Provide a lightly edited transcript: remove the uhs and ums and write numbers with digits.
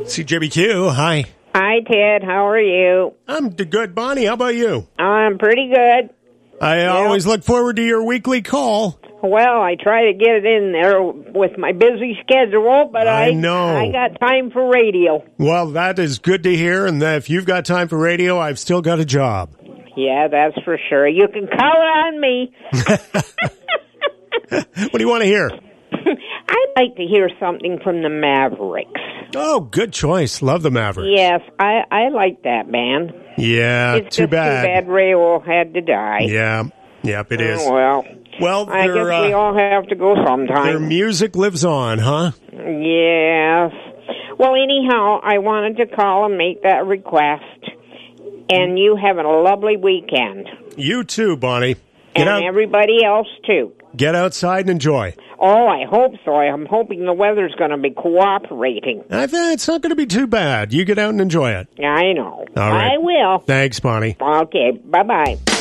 CJBQ, hi. Hi, Ted. How are you? I'm good, Bonnie. How about you? I'm pretty good. I always look forward to your weekly call. Well, I try to get it in there with my busy schedule, but I know. I got time for radio. Well, that is good to hear, and if you've got time for radio, I've still got a job. Yeah, that's for sure. You can count on me. What do you want to hear? I'd like to hear something from the Mavericks. Oh, good choice. Love the Mavericks. Yes, I like that band. Yeah, it's too just bad. Too bad Ray had to die. Yeah, yep, it is. Well, I guess we all have to go sometime. Their music lives on, huh? Yes. Well, anyhow, I wanted to call and make that request. And you having a lovely weekend. You too, Bonnie. And everybody else, too. Get outside and enjoy. Oh, I hope so. I'm hoping the weather's going to be cooperating. I think it's not going to be too bad. You get out and enjoy it. I know. All right. I will. Thanks, Bonnie. Okay, bye-bye.